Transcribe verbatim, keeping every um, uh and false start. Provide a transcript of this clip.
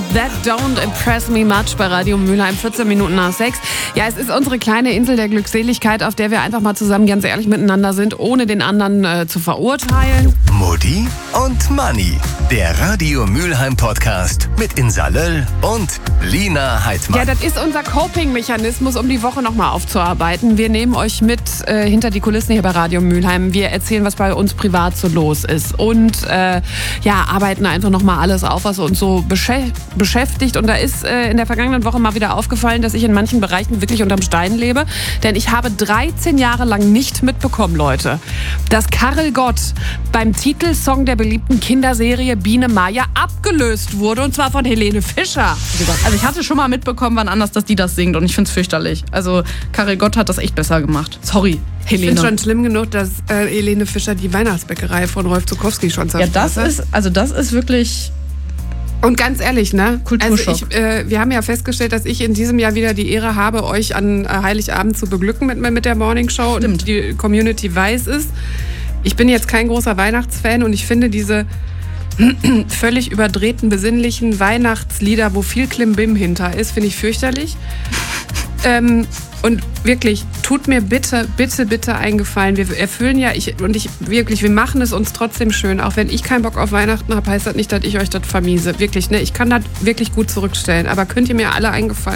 That Don't Impress Me Much bei Radio Mülheim, vierzehn Minuten nach sechs. Ja, es ist unsere kleine Insel der Glückseligkeit, auf der wir einfach mal zusammen ganz ehrlich miteinander sind, ohne den anderen äh, zu verurteilen. Mutti und Manni, der Radio Mülheim Podcast mit Insa Löll und Lina Heidmann. Ja, das ist unser Coping-Mechanismus, um die Woche nochmal aufzuarbeiten. Wir nehmen euch mit äh, hinter die Kulissen hier bei Radio Mülheim. Wir erzählen, was bei uns privat so los ist und äh, ja, arbeiten einfach nochmal alles auf, was uns so beschä- beschäftigt. Und da ist äh, in der vergangenen Woche mal wieder aufgefallen, dass ich in manchen Bereichen wirklich unterm Stein lebe. Denn ich habe dreizehn Jahre lang nicht mitbekommen, Leute, dass Karel Gott beim Titelsong der beliebten Kinderserie Biene Maya abgelöst wurde. Und zwar von Helene Fischer. Also ich hatte schon mal mitbekommen, wann anders, dass die das singt. Und ich finde es fürchterlich. Also Karel Gott hat das echt besser gemacht. Sorry, Helene. Ich finde schon schlimm genug, dass äh, Helene Fischer die Weihnachtsbäckerei von Rolf Zuckowski schon zerstört hat. Ja, das ist, also das ist wirklich... Und ganz ehrlich, ne? Kulturschock. Also ich, äh, wir haben ja festgestellt, dass ich in diesem Jahr wieder die Ehre habe, euch an äh, Heiligabend zu beglücken mit, mit der Morning Show. Stimmt. Und die Community weiß es. Ich bin jetzt kein großer Weihnachtsfan und ich finde diese völlig überdrehten, besinnlichen Weihnachtslieder, wo viel Klimbim hinter ist, finde ich fürchterlich. ähm, und wirklich, tut mir bitte, bitte, bitte einen Gefallen. Wir erfüllen ja, ich, und ich wirklich, wir machen es uns trotzdem schön. Auch wenn ich keinen Bock auf Weihnachten habe, heißt das nicht, dass ich euch das vermiese. Wirklich, ne? Ich kann das wirklich gut zurückstellen. Aber könnt ihr mir alle einen Gefallen